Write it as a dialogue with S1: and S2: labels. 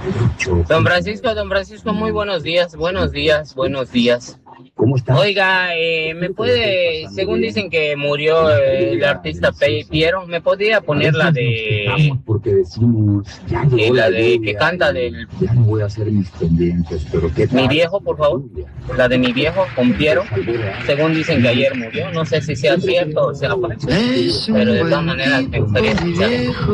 S1: Don Francisco, muy buenos días, buenos días, buenos días.
S2: ¿Cómo está?
S1: Oiga, ¿me puede, según dicen que murió el artista Piero, ¿me podría
S2: A
S1: poner
S2: veces
S1: la
S2: nos quejamos
S1: de,
S2: porque decimos, ya llegó
S1: la
S2: la
S1: de que
S2: lluvia
S1: canta
S2: y
S1: del
S2: ya no voy a hacer mis pendientes, pero ¿qué
S1: mi
S2: tal
S1: viejo,
S2: si
S1: por
S2: la
S1: favor?
S2: lluvia
S1: La de mi viejo con Piero,
S2: albora?
S1: según dicen que ayer murió, no sé si sea cierto o sea falso,
S3: Es
S1: pero
S3: un
S1: de todas
S3: buen
S1: maneras me
S3: tipo,
S1: gustaría
S3: mi
S1: escucharlo.
S3: viejo.